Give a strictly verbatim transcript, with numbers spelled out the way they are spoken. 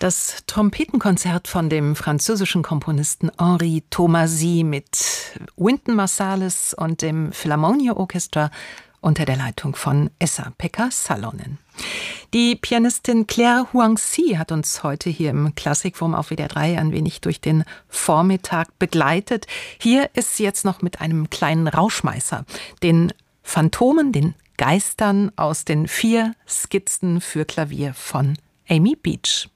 Das Trompetenkonzert von dem französischen Komponisten Henri Thomasy mit Wynton Marsalis und dem Philharmonia Orchestra unter der Leitung von Esa-Pekka Salonen. Die Pianistin Claire Huangzi hat uns heute hier im Klassikforum auf W D R drei ein wenig durch den Vormittag begleitet. Hier ist sie jetzt noch mit einem kleinen Rauschmeißer, den Phantomen, den Geistern aus den vier Skizzen für Klavier von Amy Beach.